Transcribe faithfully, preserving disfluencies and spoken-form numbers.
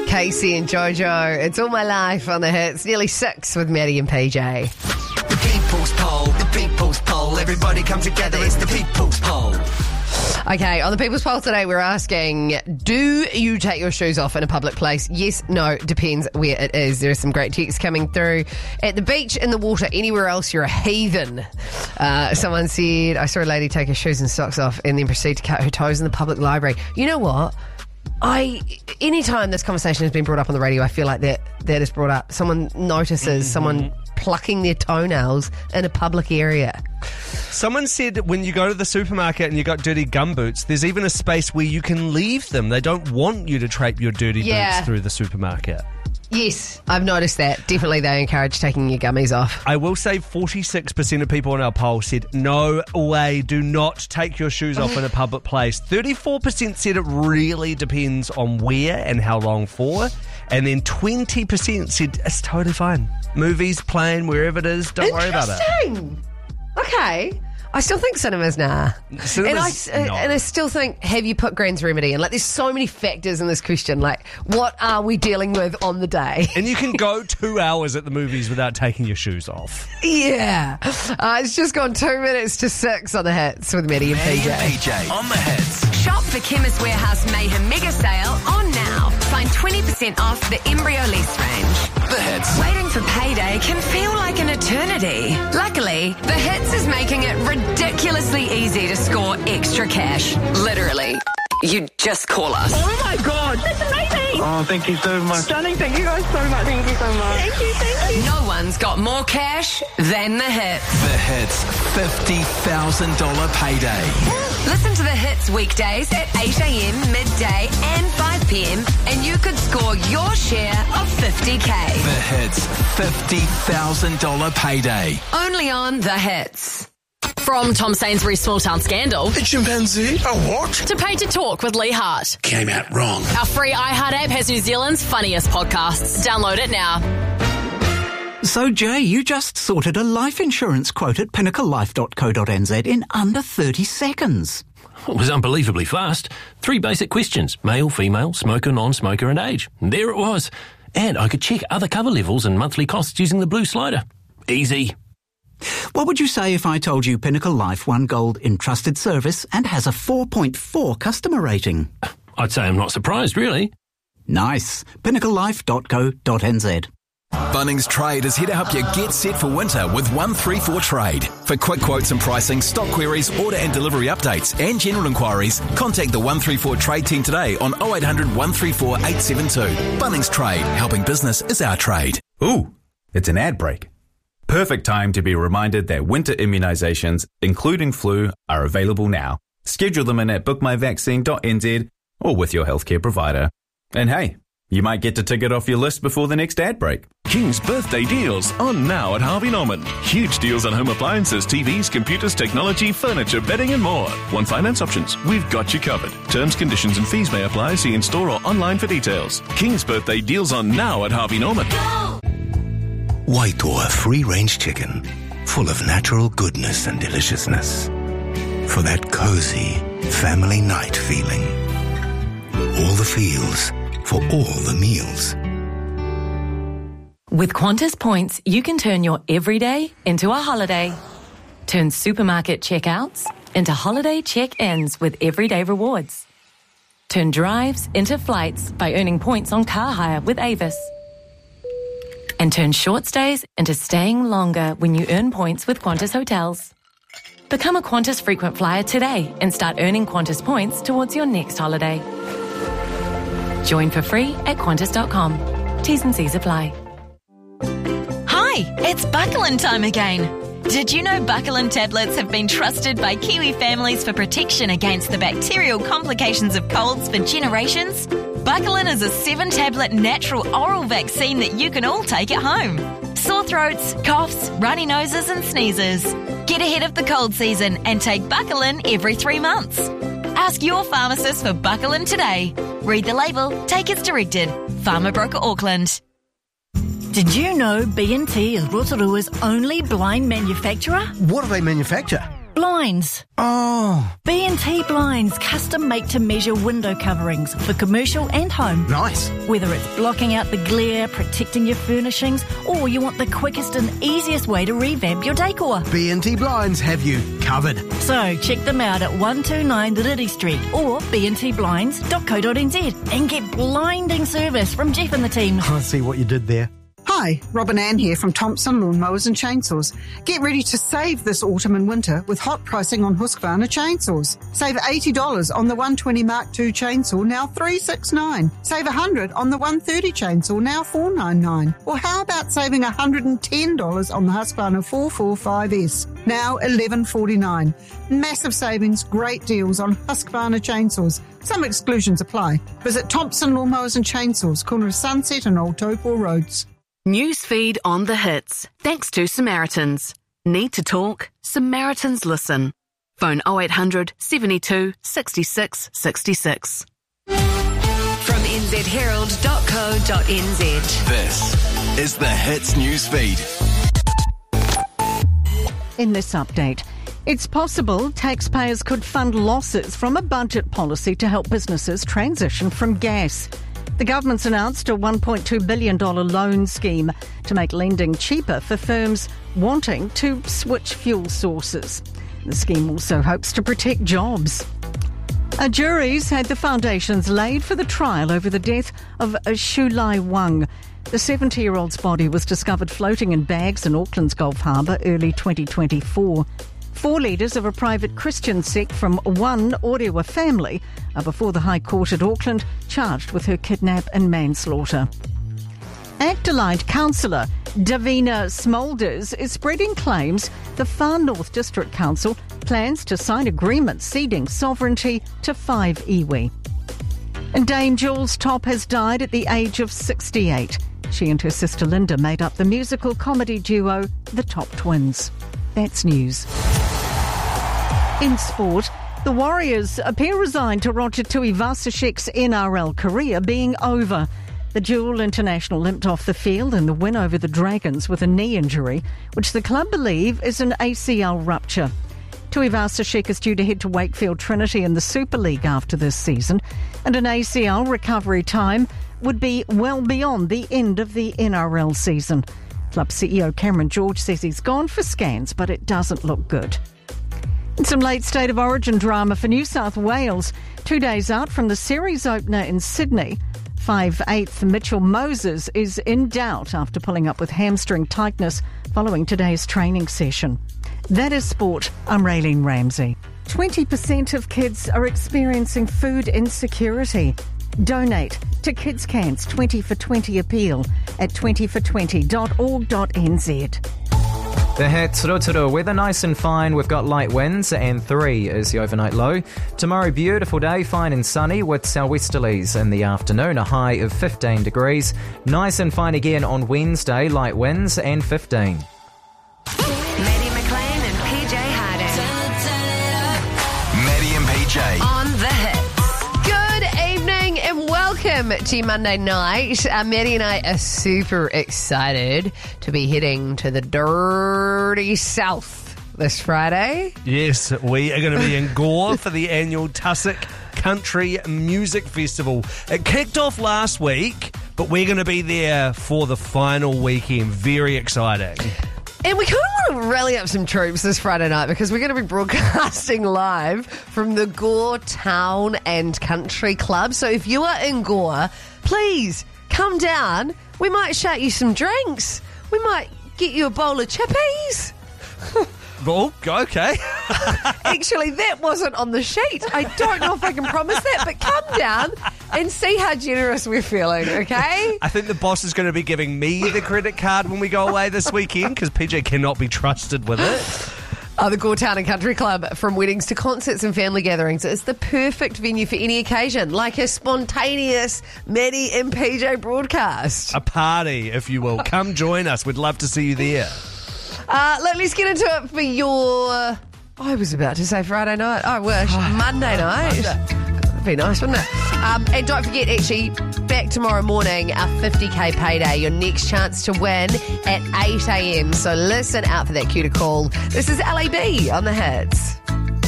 Casey and Jojo. It's All My Life on the Hits. Nearly six with Maddie and P J. The People's Poll, the People's Poll. Everybody come together, it's the People's Poll. Okay, on the People's Poll today, we're asking, do you take your shoes off in a public place? Yes, no, depends where it is. There are some great texts coming through. At the beach, in the water, anywhere else, you're a heathen. Uh, someone said, I saw a lady take her shoes and socks off and then proceed to cut her toes in the public library. You know what? I anytime this conversation has been brought up on the radio, I feel like that that is brought up. Someone notices mm-hmm. someone plucking their toenails in a public area. Someone said when you go to the supermarket and you got dirty gumboots, there's even a space where you can leave them. They don't want you to trape your dirty yeah. boots through the supermarket. Yes, I've noticed that. Definitely they encourage taking your gummies off. I will say forty-six percent of people on our poll said, no way, do not take your shoes off in a public place. thirty-four percent said it really depends on where and how long for. And then twenty percent said it's totally fine. Movies, playing, wherever it is, don't worry about it. Interesting. Okay. I still think cinemas, nah. Cinemas, and I, no. and I still think, have you put Grand's Remedy in? Like, there's so many factors in this question. Like, what are we dealing with on the day? And you can go two hours at the movies without taking your shoes off. Yeah. Uh, it's just gone two minutes to six on the Hits with Maddie and P J. Maddie and P J on the Hits. Shop the Chemist Warehouse Mayhem Mega Sale on now. Find twenty percent off the Embryo Lease range. The Hits. Waiting for payday can feel like an eternity. Luckily, The Hits is making it ridiculously easy to score extra cash. Literally. You just call us. Oh my God, that's amazing. Oh, thank you so much. Darling, thank you guys so much. Thank you so much. Thank you, thank you. No one's got more cash than The Hits. The Hits fifty thousand dollars payday. Listen to The Hits weekdays at eight a.m, midday and five p.m. and you could score your share of fifty K. The Hits fifty thousand dollars payday. Only on The Hits. From Tom Sainsbury's Small Town Scandal A chimpanzee? A what? to Pay to Talk with Lee Hart. Came out wrong. Our free iHeart app has New Zealand's funniest podcasts. Download it now. So, Jay, you just sorted a life insurance quote at pinnacle life dot co dot n z in under thirty seconds. It was unbelievably fast. Three basic questions: male, female, smoker, non-smoker, and age. And there it was. And I could check other cover levels and monthly costs using the blue slider. Easy. What would you say if I told you Pinnacle Life won gold in trusted service and has a four point four customer rating? I'd say I'm not surprised, really. Nice. pinnacle life dot co dot n z. Bunnings Trade is here to help you get set for winter with one three four Trade. For quick quotes and pricing, stock queries, order and delivery updates, and general inquiries, contact the one three four Trade team today on oh eight hundred, one three four, eight seven two. Bunnings Trade. Helping business is our trade. Ooh, it's an ad break. Perfect time to be reminded that winter immunisations, including flu, are available now. Schedule them in at book my vaccine dot n z or with your healthcare provider. And hey, you might get to tick it off your list before the next ad break. King's birthday deals on now at Harvey Norman. Huge deals on home appliances, T Vs, computers, technology, furniture, bedding and more. Want finance options? We've got you covered. Terms, conditions and fees may apply. See in store or online for details. King's birthday deals on now at Harvey Norman. Waitoa free-range chicken, full of natural goodness and deliciousness. For that cozy family night feeling. All the feels for all the meals. With Qantas points, you can turn your everyday into a holiday. Turn supermarket checkouts into holiday check-ins with everyday rewards. Turn drives into flights by earning points on car hire with Avis. And turn short stays into staying longer when you earn points with Qantas Hotels. Become a Qantas frequent flyer today and start earning Qantas points towards your next holiday. Join for free at qantas dot com. T's and C's apply. Hi, it's Buckland time again. Did you know Buckland tablets have been trusted by Kiwi families for protection against the bacterial complications of colds for generations? Buckland is a seven-tablet natural oral vaccine that you can all take at home. Sore throats, coughs, runny noses and sneezes. Get ahead of the cold season and take Buckland every three months. Ask your pharmacist for Buckland today. Read the label, take as directed. Pharma Broker Auckland. Did you know B and T is Rotorua's only blind manufacturer? What do they manufacture? Blinds. Oh. B and T Blinds, custom made-to-measure window coverings for commercial and home. Nice. Whether it's blocking out the glare, protecting your furnishings, or you want the quickest and easiest way to revamp your decor. B and T Blinds have you covered. So check them out at one two nine Lily Street or b n t blinds dot co dot n z and get blinding service from Jeff and the team. I see what you did there. Hi, Robin Ann here from Thompson Lawnmowers and Chainsaws. Get ready to save this autumn and winter with hot pricing on Husqvarna chainsaws. Save eighty dollars on the one twenty Mark two chainsaw, now three sixty-nine. Save one hundred dollars on the one thirty chainsaw, now four ninety-nine. Or how about saving one hundred ten dollars on the Husqvarna four forty-five S, now eleven forty-nine. Massive savings, great deals on Husqvarna chainsaws. Some exclusions apply. Visit Thompson Lawnmowers and Chainsaws, corner of Sunset and Old Taupo Roads. Newsfeed on the hits. Thanks to Samaritans. Need to talk? Samaritans listen. Phone oh eight hundred, seventy-two, sixty-six, sixty-six. From n z herald dot co dot n z. This is the Hits Newsfeed. In this update, it's possible taxpayers could fund losses from a budget policy to help businesses transition from gas. The government's announced a one point two billion dollars loan scheme to make lending cheaper for firms wanting to switch fuel sources. The scheme also hopes to protect jobs. A jury's had the foundations laid for the trial over the death of Shu Lai Wang. The seventy-year-old's body was discovered floating in bags in Auckland's Gulf Harbour early twenty twenty-four. Four leaders of a private Christian sect from one Orewa family are before the High Court at Auckland, charged with her kidnap and manslaughter. Actalite councillor Davina Smolders is spreading claims the Far North District Council plans to sign agreements ceding sovereignty to five iwi. And Dame Jules Top has died at the age of sixty-eight. She and her sister Linda made up the musical comedy duo The Top Twins. That's news. In sport, the Warriors appear resigned to Roger Tuivasa-Sheck's N R L career being over. The dual international limped off the field in the win over the Dragons with a knee injury, which the club believe is an A C L rupture. Tuivasa-Sheck is due to head to Wakefield Trinity in the Super League after this season, and an A C L recovery time would be well beyond the end of the N R L season. Club C E O Cameron George says he's gone for scans, but it doesn't look good. And some late State of Origin drama for New South Wales. Two days out from the series opener in Sydney, five-eighth Mitchell Moses is in doubt after pulling up with hamstring tightness following today's training session. That is sport. I'm Raylene Ramsey. twenty percent of kids are experiencing food insecurity. Donate to Kids Can's twenty for twenty appeal at twenty for twenty dot org dot n z. The Hits, Rotorua, weather nice and fine. We've got light winds and three is the overnight low. Tomorrow, beautiful day, fine and sunny with southwesterlies in the afternoon, a high of fifteen degrees. Nice and fine again on Wednesday, light winds and fifteen. Maddie McLean and P J Harding. Maddie and P J. On the Hits. And welcome to Monday night. Uh, Maddie and I are super excited to be heading to the dirty south this Friday. Yes, we are going to be in Gore for the annual Tussock Country Music Festival. It kicked off last week, but we're going to be there for the final weekend. Very exciting. And we kind of want to rally up some troops this Friday night because we're going to be broadcasting live from the Gore Town and Country Club. So if you are in Gore, please come down. We might shout you some drinks. We might get you a bowl of chippies. Oh, okay. Actually, that wasn't on the sheet. I don't know if I can promise that, but come down and see how generous we're feeling, okay? I think the boss is going to be giving me the credit card when we go away this weekend because P J cannot be trusted with it. Oh, the Gore Town and Country Club, from weddings to concerts and family gatherings, is the perfect venue for any occasion, like a spontaneous Maddie and P J broadcast. A party, if you will. Come join us. We'd love to see you there. Uh, look, let's get into it for your... I was about to say Friday night. I wish. Monday night. be nice, wouldn't it? Um, and don't forget, actually, back tomorrow morning, our fifty K payday, your next chance to win at eight a.m. So listen out for that cue to call. This is L A B on the Hits.